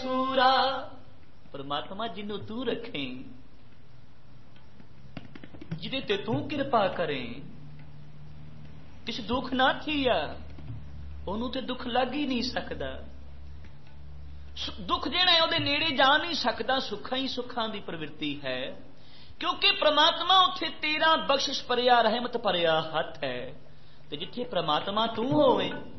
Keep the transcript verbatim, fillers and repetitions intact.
ਸੂਰਾ ਪਰਮਾਤਮਾ ਜਿਹਨੂੰ ਤੂੰ ਰੱਖੇ, ਜਿਹਦੇ ਤੇ ਤੂੰ ਕਿਰਪਾ ਕਰੇ, ਕਿਸ ਦੁੱਖ ਨਾ ਥੀਆ, ਉਹਨੂੰ ਤੇ ਦੁੱਖ ਲੱਗ ਹੀ ਨਹੀਂ ਸਕਦਾ। ਦੁੱਖ ਜਿਹੜਾ ਹੈ ਉਹਦੇ ਨੇੜੇ ਜਾ ਨਹੀਂ ਸਕਦਾ। ਸੁੱਖਾਂ ਹੀ ਸੁੱਖਾਂ ਦੀ ਪ੍ਰਵਿਰਤੀ ਹੈ, ਕਿਉਂਕਿ ਪ੍ਰਮਾਤਮਾ ਉੱਥੇ ਤੇਰਾ ਬਖਸ਼ਿਸ਼ ਭਰਿਆ ਰਹਿਮਤ ਭਰਿਆ ਹੱਥ ਹੈ। ਤੇ ਜਿੱਥੇ ਪ੍ਰਮਾਤਮਾ ਤੂੰ ਹੋਵੇ